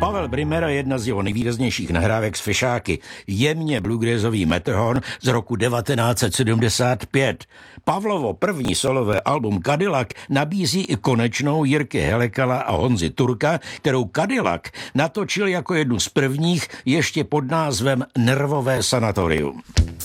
Pavel Brimmer je jedna z jeho nejvýraznějších nahrávek s fešáky, jemně bluegrassový Matterhorn z roku 1975. Pavlovo první solové album Cadillac nabízí i konečnou Jirky Helekala a Honzy Turka, kterou Cadillac natočil jako jednu z prvních ještě pod názvem Nervové sanatorium.